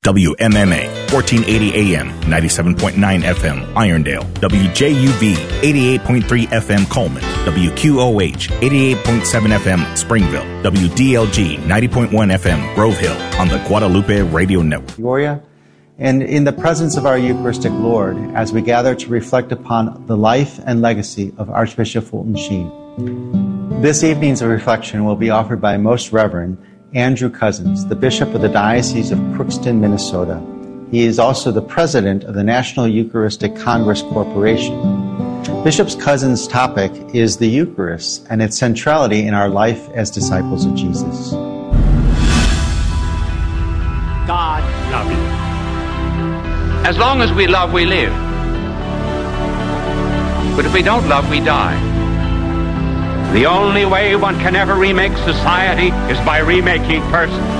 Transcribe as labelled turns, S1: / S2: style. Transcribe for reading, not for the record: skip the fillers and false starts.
S1: WMMA, 1480 AM, 97.9 FM, Irondale. WJUV, 88.3 FM, Coleman. WQOH, 88.7 FM, Springville. WDLG, 90.1 FM, Grove Hill, on the Guadalupe Radio Network.
S2: Gloria, and in the presence of our Eucharistic Lord, as we gather to reflect upon the life and legacy of Archbishop Fulton Sheen. This evening's reflection will be offered by Most Reverend Andrew Cousins, the Bishop of the Diocese of Crookston, Minnesota. He is also the President of the National Eucharistic Congress Corporation. Bishop Cousins' topic is the Eucharist and its centrality in our life as disciples of Jesus.
S3: God love you. As long as we love, we live. But if we don't love, we die. The only way one can ever remake society is by remaking persons.